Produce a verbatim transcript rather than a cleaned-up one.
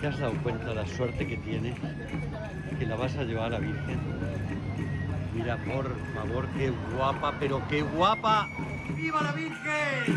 ¿Te has dado cuenta de la suerte que tiene? Que la vas a llevar a la Virgen. Mira, por favor, qué guapa, pero qué guapa. ¡Viva la Virgen!